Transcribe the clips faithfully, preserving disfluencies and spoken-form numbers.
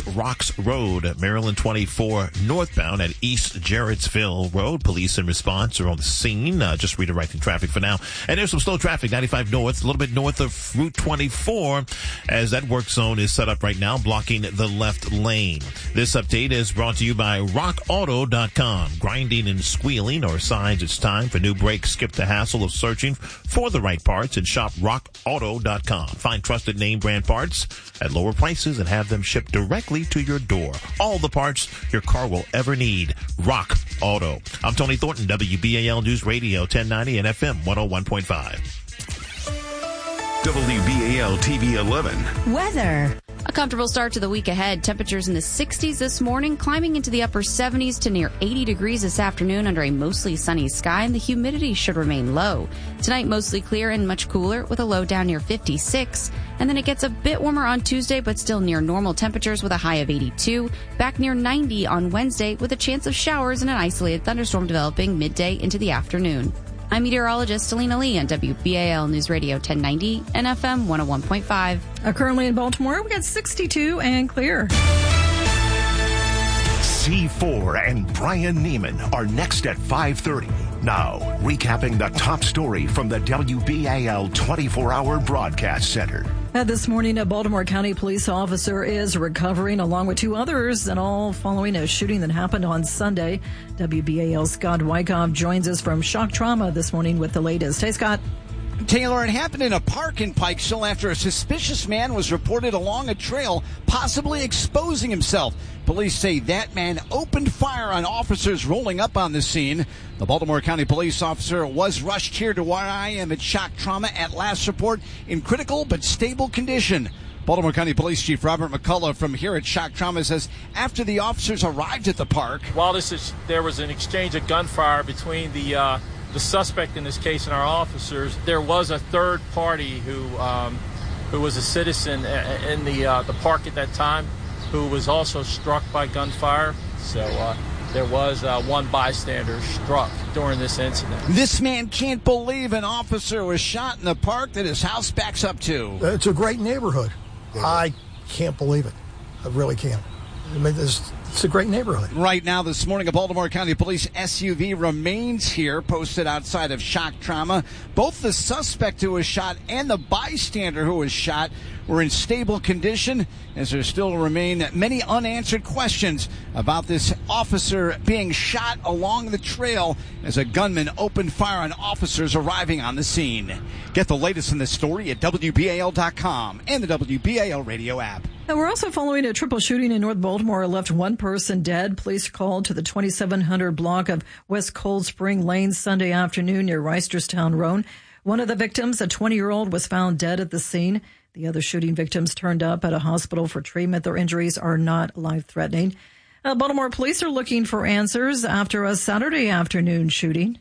Rocks Road, Maryland twenty-four northbound at East Jarrettsville Road. Police in response are on the scene, uh, just redirecting traffic for now. And there's some slow traffic, ninety-five north, a little bit north of Route twenty-four, as that work zone is set up right now, blocking the left lane. This update is brought to you by rock auto dot com. Grinding and squealing are signs it's time for new brakes. Skip the hassle of searching for the right parts and shop rock auto dot com. Find trusted name brand parts at lower prices and have them shipped directly to your door. All the parts your car will ever need. Rock Auto. I'm Tony Thornton, W B A L News Radio ten ninety and F M one oh one point five. W B A L T V eleven. Weather. A comfortable start to the week ahead. Temperatures in the sixties this morning, climbing into the upper seventies to near eighty degrees this afternoon under a mostly sunny sky, and the humidity should remain low. Tonight, mostly clear and much cooler with a low down near fifty-six. And then it gets a bit warmer on Tuesday, but still near normal temperatures with a high of eighty-two. Back near ninety on Wednesday with a chance of showers and an isolated thunderstorm developing midday into the afternoon. I'm meteorologist Selena Lee on W B A L News Radio ten ninety and F M one oh one point five. Uh, currently in Baltimore, we got sixty-two and clear. C four and Brian Neiman are next at five thirty. Now, recapping the top story from the W B A L twenty-four hour Broadcast Center. Uh, this morning, a Baltimore County police officer is recovering along with two others, and all following a shooting that happened on Sunday. W B A L's Scott Wyckoff joins us from Shock Trauma this morning with the latest. Hey, Scott. Taylor, it happened in a park in Pikesville after a suspicious man was reported along a trail, possibly exposing himself. Police say that man opened fire on officers rolling up on the scene. The Baltimore County police officer was rushed here to where I am at Shock Trauma at last report in critical but stable condition. Baltimore County Police Chief Robert McCullough from here at Shock Trauma says after the officers arrived at the park, while this is, there was an exchange of gunfire between the uh, the suspect in this case and our officers, there was a third party who um, who was a citizen in the uh, the park at that time who was also struck by gunfire. So uh, there was uh, one bystander struck during this incident. This man can't believe an officer was shot in the park that his house backs up to. It's a great neighborhood. I can't believe it. I really can't. I mean, it's, it's a great neighborhood. Right now, this morning, a Baltimore County Police S U V remains here, posted outside of Shock Trauma. Both the suspect who was shot and the bystander who was shot were in stable condition, as there still remain many unanswered questions about this officer being shot along the trail as a gunman opened fire on officers arriving on the scene. Get the latest in this story at W B A L dot com and the W B A L radio app. And we're also following a triple shooting in North Baltimore, left one person dead. Police called to the twenty-seven hundred block of West Cold Spring Lane Sunday afternoon near Reisterstown Road. One of the victims, a twenty-year-old, was found dead at the scene. The other shooting victims turned up at a hospital for treatment. Their injuries are not life-threatening. Uh, Baltimore police are looking for answers after a Saturday afternoon shooting.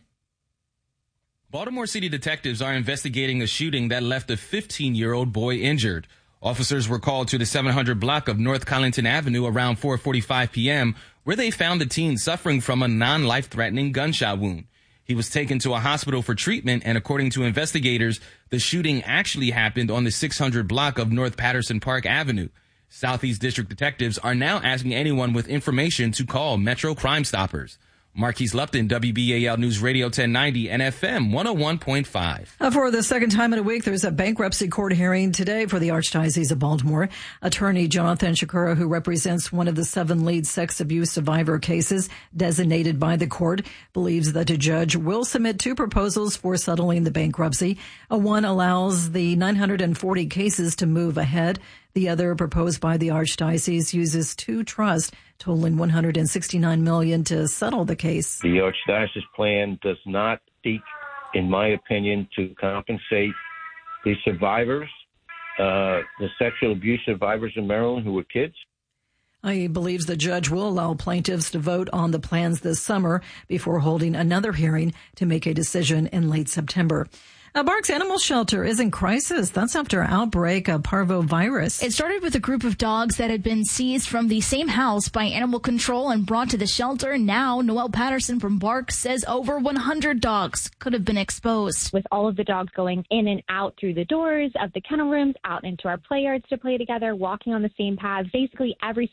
Baltimore City detectives are investigating a shooting that left a fifteen-year-old boy injured. Officers were called to the seven hundred block of North Collington Avenue around four forty-five p.m., where they found the teen suffering from a non-life-threatening gunshot wound. He was taken to a hospital for treatment, and according to investigators, the shooting actually happened on the six hundred block of North Patterson Park Avenue. Southeast District detectives are now asking anyone with information to call Metro Crime Stoppers. Marquise Lupton, W B A L News Radio ten ninety and F M one oh one point five. Uh, for the second time in a week, there's a bankruptcy court hearing today for the Archdiocese of Baltimore. Attorney Jonathan Shakura, who represents one of the seven lead sex abuse survivor cases designated by the court, believes that a judge will submit two proposals for settling the bankruptcy. Uh, one allows the nine hundred forty cases to move ahead. The other, proposed by the Archdiocese, uses two trusts totaling one hundred sixty-nine million dollars to settle the case. The Archdiocese plan does not seek, in my opinion, to compensate the survivors, uh, the sexual abuse survivors in Maryland who were kids. He believes the judge will allow plaintiffs to vote on the plans this summer before holding another hearing to make a decision in late September. A Barks Animal Shelter is in crisis. That's after an outbreak of parvovirus. It started with a group of dogs that had been seized from the same house by animal control and brought to the shelter. Now, Noelle Patterson from Barks says over one hundred dogs could have been exposed. With all of the dogs going in and out through the doors of the kennel rooms, out into our play yards to play together, walking on the same paths, basically every